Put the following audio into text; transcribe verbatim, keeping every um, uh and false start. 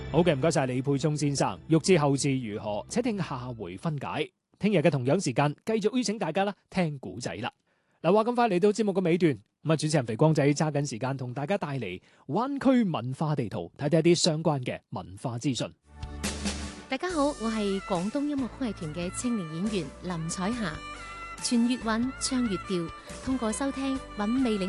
好嘅，唔該晒李沛聰先生。欲知後事如何，且聽下回分解。聽日嘅同樣時間，繼續邀請大家啦聽古仔啦。嗱，話咁快嚟到節目嘅尾段，咁啊主持人肥光仔揸緊時間同大家帶嚟灣區文化地圖，睇睇一啲相關嘅文化資訊。 大家好，我係廣東音樂曲藝團嘅青年演員林彩霞，傳粵韻，唱粵調，通過收聽品味領